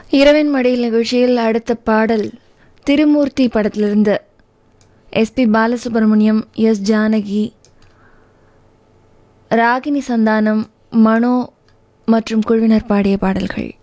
இரவின் மடியில் நிகழ்ச்சியில் அடுத்த பாடல் திருமூர்த்தி படத்திலிருந்து எஸ்பி பாலசுப்ரமணியம், எஸ் ஜானகி, ராகினி சந்தானம், மனோ மற்றும் குழுவினர் பாடிய பாடல்கள்.